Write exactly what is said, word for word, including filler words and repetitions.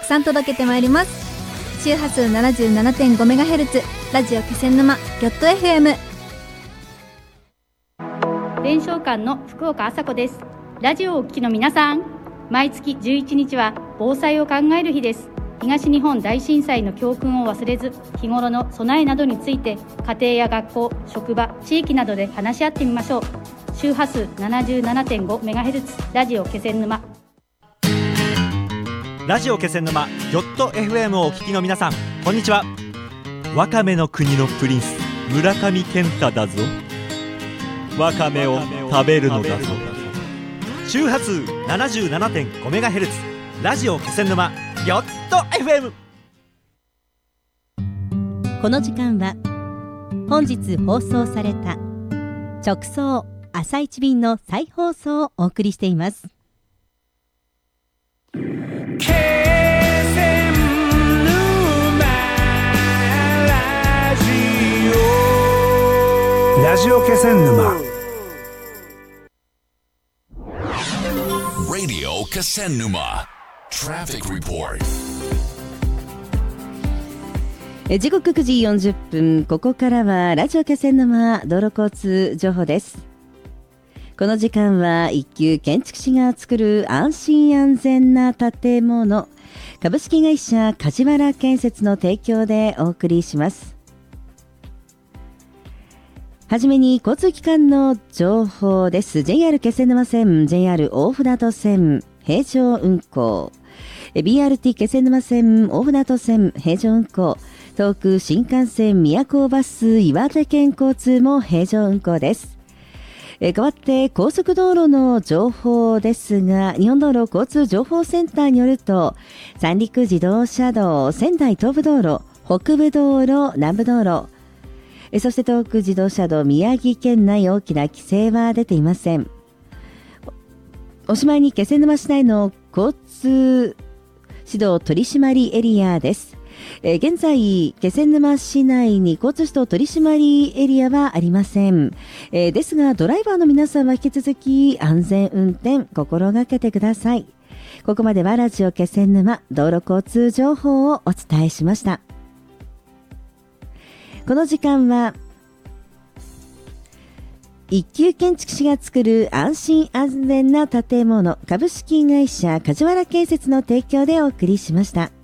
さん届けてまいります。周波数 ななじゅうななてんごメガヘルツ ラジオ気仙沼ヨット エフエム。 伝承館の福岡麻子です。ラジオをお聞きの皆さん、毎月じゅういちにちは防災を考える日です。東日本大震災の教訓を忘れず、日頃の備えなどについて家庭や学校、職場、地域などで話し合ってみましょう。周波数 ななじゅうななてんごメガヘルツ ラジオ気仙沼。 ラジオ気仙沼ヨット エフエム をお聞きの皆さん、こんにちは。わかめの国のプリンス村上健太だぞ。わかめを食べるのだぞ。周波数 ななじゅうななてんごメガヘルツ ラジオ気仙沼ヨット エフエム。 この時間は本日放送された直送朝一便の再放送をお送りしています。 ラジオ気仙沼 Radio Kisennuma Traffic Report。 時刻くじよんじゅっぷん、ここからはラジオ気仙沼道路交通情報です。この時間は一級建築士が作る安心安全な建物、株式会社梶原建設の提供でお送りします。はじめに交通機関の情報です。 ジェイアール 気仙沼線、 ジェイアール 大船渡線平常運行、 ビーアールティー 気仙沼線、大船渡線平常運行、東北新幹線宮古バス岩手県交通も平常運行です。え代わって高速道路の情報ですが、日本道路交通情報センターによると、三陸自動車道、仙台東部道路、北部道路、南部道路、えそして東北自動車道、宮城県内大きな規制は出ていません。おしまいに気仙沼市内の交通指導取締エリアです。えー、現在気仙沼市内に交通指導取締エリアはありません。えー、ですがドライバーの皆さんは引き続き安全運転心がけてください。ここまではラジオ気仙沼道路交通情報をお伝えしました。この時間は一級建築士が作る安心安全な建物、株式会社梶原建設の提供でお送りしました。